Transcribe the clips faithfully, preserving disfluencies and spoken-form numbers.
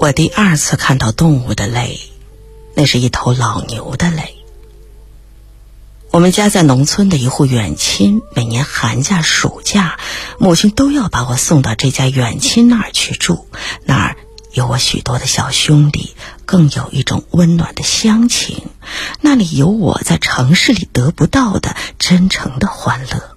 我第二次看到动物的泪，那是一头老牛的泪。我们家在农村的一户远亲，每年寒假暑假，母亲都要把我送到这家远亲那儿去住，那儿有我许多的小兄弟，更有一种温暖的乡情，那里有我在城市里得不到的真诚的欢乐。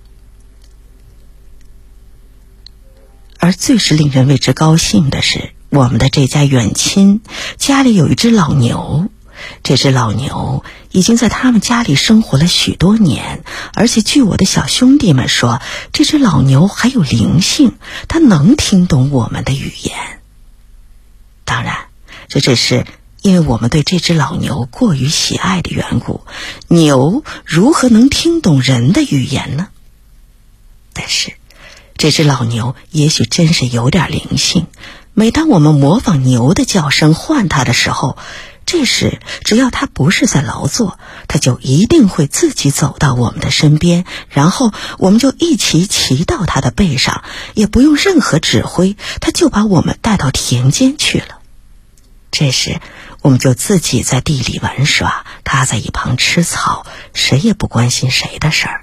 而最是令人为之高兴的是，我们的这家远亲家里有一只老牛，这只老牛已经在他们家里生活了许多年，而且据我的小兄弟们说，这只老牛还有灵性，它能听懂我们的语言。当然，这只是因为我们对这只老牛过于喜爱的缘故，牛如何能听懂人的语言呢？但是这只老牛也许真是有点灵性，每当我们模仿牛的叫声唤它的时候，这时只要它不是在劳作，它就一定会自己走到我们的身边，然后我们就一起骑到它的背上，也不用任何指挥，它就把我们带到田间去了。这时我们就自己在地里玩耍，它在一旁吃草，谁也不关心谁的事儿。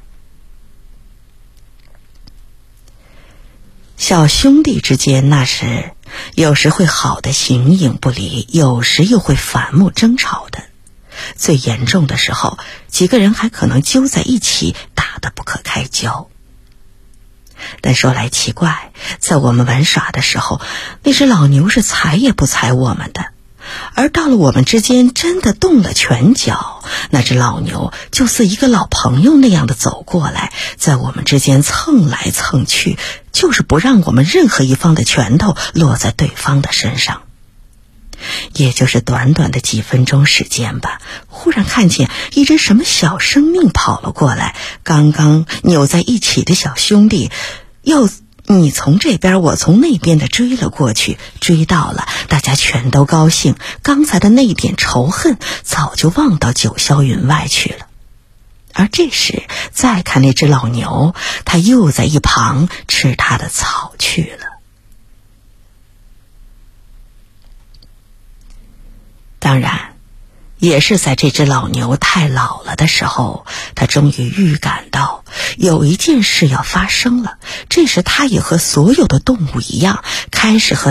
小兄弟之间那是有时会好的形影不离，有时又会反目争吵的。最严重的时候，几个人还可能揪在一起，打得不可开交。但说来奇怪，在我们玩耍的时候，那只老牛是睬也不睬我们的，而到了我们之间真的动了拳脚，那只老牛就似一个老朋友那样的走过来，在我们之间蹭来蹭去，就是不让我们任何一方的拳头落在对方的身上。也就是短短的几分钟时间吧，忽然看见一只什么小生命跑了过来，刚刚扭在一起的小兄弟又你从这边我从那边的追了过去，追到了，大家全都高兴，刚才的那一点仇恨早就忘到九霄云外去了。而这时再看那只老牛，它又在一旁吃它的草去了。当然也是在这只老牛太老了的时候，它终于预感到有一件事要发生了。这时它也和所有的动物一样，开始和